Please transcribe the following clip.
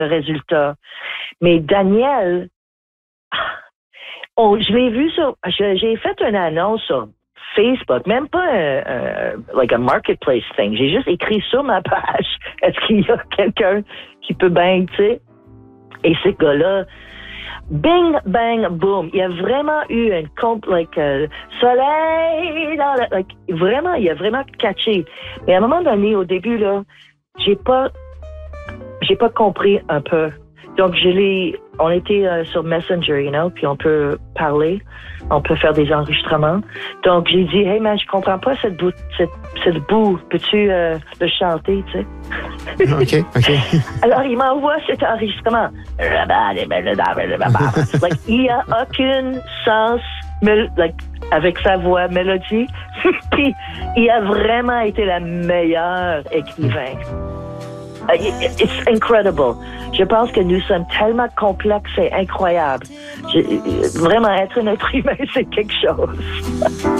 le résultat. Mais Daniel, je l'ai vu j'ai fait une annonce sur Facebook, même pas like a marketplace thing. J'ai juste écrit sur ma page, est-ce qu'il y a quelqu'un qui peut bien, tu sais? Et ces gars-là, bing, bang, boom. Il y a vraiment eu un soleil vraiment, il a vraiment catché. Mais à un moment donné, au début, là, j'ai pas compris un peu. Donc, on était sur Messenger, puis on peut parler, on peut faire des enregistrements. Donc, j'ai dit, hey man, je comprends pas cette bout, peux-tu le chanter, tu sais? OK. Alors, il m'envoie cet enregistrement. Il n'y a aucun sens, avec sa voix, mélodie. Puis, il a vraiment été la meilleure écrivain. It's incredible. Je pense que nous sommes tellement complexes et incroyables. Vraiment, être un être humain, c'est quelque chose.